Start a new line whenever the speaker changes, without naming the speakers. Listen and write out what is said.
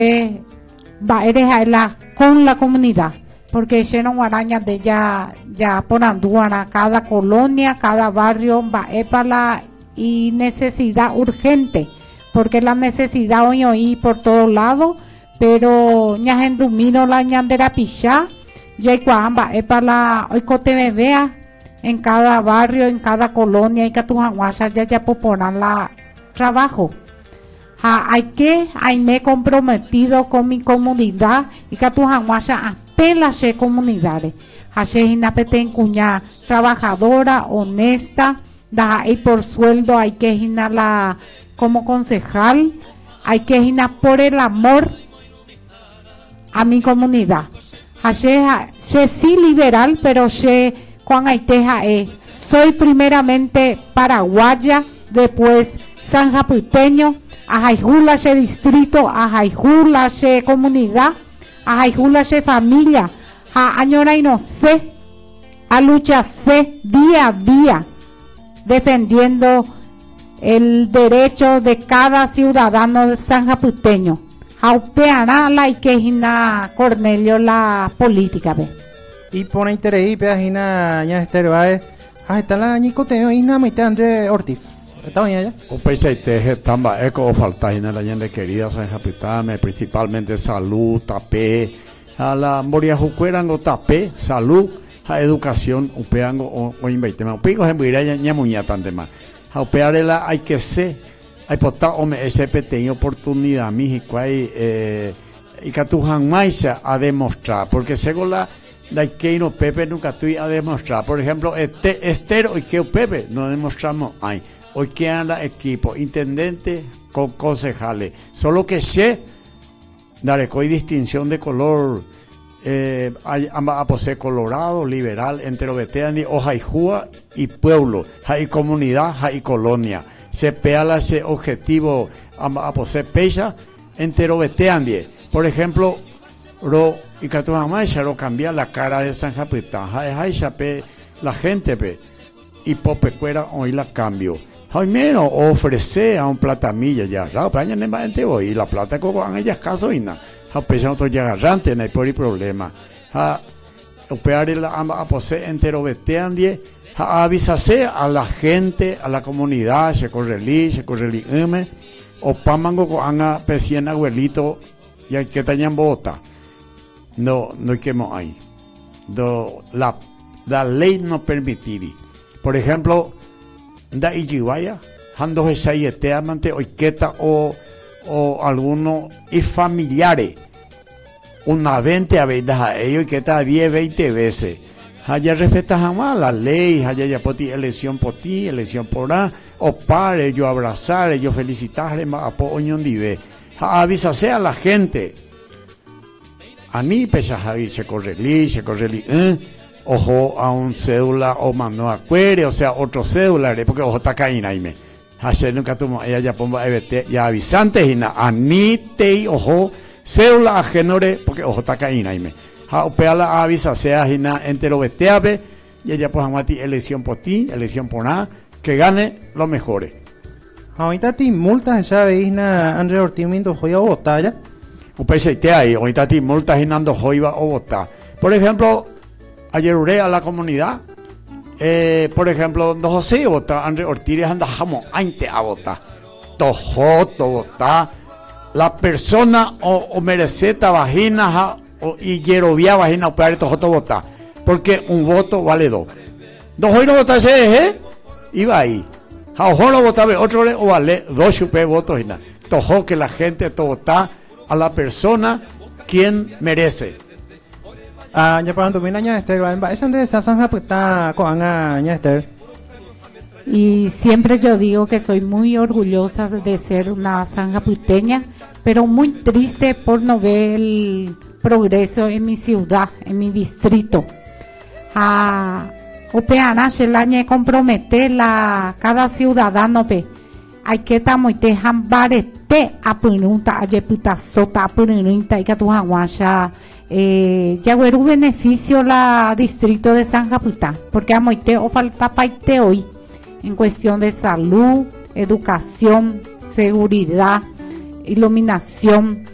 va eres la con la comunidad, porque lleno guaraña de ya por anduana, cada colonia, cada barrio va para y necesidad urgente, porque la necesidad hoy por todos lados, pero ña en domino la ñandera pichá, ya cuamba para hoy cote me vea en cada barrio, en cada colonia y que tu ya poponan la trabajo. Hay me he comprometido con mi comunidad y que tu apenas se comunidades. Hace inapete cuña trabajadora, honesta, y por sueldo hay que la como concejal, hay que por el amor a mi comunidad. Hace sí liberal, pero se Juan Aiteja soy primeramente paraguaya, después sanjapuiteño, ajaijula se distrito, ajaijula se comunidad, ajaijula se familia, añora y no sé, a lucha sé día a día, defendiendo el derecho de cada ciudadano sanjapuiteño. Aupeana la Ikejina Cornelio la política, ve.
Y pone interés y pedajina ya estervae. Está la ñicoteo y nada más André Ortiz. ¿Está bien allá?
Un paisaje tamba eco o falta en la gente querida San Capitán, principalmente salud, tapé, a la moria jucuerango tapé, salud, a educación, upeango o inveitema. Upico en buira ya muña tan demás. A upearela hay que ser, hay posta ome ese pequeña oportunidad, mi hicuay, y que tu jamás a demostrar, porque según la Daikeino Pepe nunca tuve a demostrar. Por ejemplo, Estero y que Pepe no demostramos ahí. Hoy quedan la equipo, intendente con concejales. Solo que sé, daré coi distinción de color, a posee colorado, liberal, enterobetean, ojaijúa y pueblo, hay comunidad, hay colonia. Se pea ese objetivo, a posee pecha, enterobetean. Por ejemplo, y que tu mamá ya lo cambia la cara de San Capitán, la gente pe y popecuera hoy la cambio. Hoy menos ofrece a un platamilla ya, pero ya no hay hoy y la plata que van ellas caso y nada. Ha pesado todo ya agarrante, no hay por el problema. Ha operar a posee entero vetean ha avisase a la gente, a la comunidad, se correlí, o pamango con anga pesien abuelito y hay que tañan bota. No quemo ahí. La ley no permitiría. Por ejemplo, da ijibaya, hando esayeteamante oiketa o alguno y familiares. Una 20 a 20 a ellos y que está 10, 20 veces. Haya respeta jamás la ley, haya ya por ti, elección por ti, elección por A, o pare, yo abrazar, yo felicitarle, apoyo un dive. Avísase a la gente. A mí pesajavi se correlí, ojo a un cédula o mano acuere, o sea, otro cédula, porque ojo está caína y me. Hace nunca tuvo, ella ya pongo EBT, ya avisante, y a mí te ojo, cédula a genore, porque ojo está caína y me. Peala avisa sea hina entero beteabe, y ella pues amati elección por ti, elección por nada, que gane lo mejores.
Ahorita ti multas esa vez na André Ortiz mindo joya o botalla.
Upeseite ahí, ahorita ti multas hinando joiba o bota. Por ejemplo, ayer uré a la comunidad, por ejemplo, don José bota, André Ortiz anda jamo ante a bota. Tojoto bota. La persona o mereceta vagina y yerovia vagina operar tojoto bota. Porque un voto vale dos. Dos hoy no votase, iba ahí. Ojo lo votaba otro o vale dos chupe votos y nada. Tojo que la gente vota a la persona quien merece.
Ya para tu aña Esther, esa de esa zanja pues está con aña Esther.
Y siempre yo digo que soy muy orgullosa de ser una sanjapuiteña, pero muy triste por no ver el progreso en mi ciudad, en mi distrito. Opeana Shelañe compromete cada ciudadano pe. Hay que estamos te jambarete a pununta a yeputa sota a pununta y que tu haguasha ya hubo beneficio la distrito de San Capitán, porque amoite o falta paite hoy en cuestión de salud, educación, seguridad, iluminación,